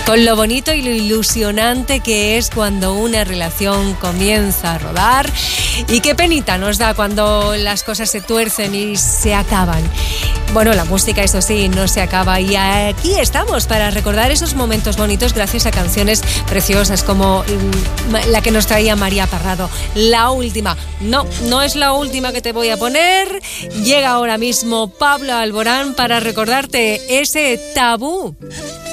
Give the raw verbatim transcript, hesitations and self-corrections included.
con lo bonito y lo ilusionante que es cuando una relación comienza a rodar, y qué penita nos da cuando las cosas se tuercen y se acaban. Bueno, la música, eso sí, no se acaba, y aquí estamos para recordar esos momentos bonitos gracias a canciones preciosas como la que nos traía María Parrado, La Última. No, no es la última que te voy a poner. Llega ahora mismo Pablo Alborán para recordarte ese tabú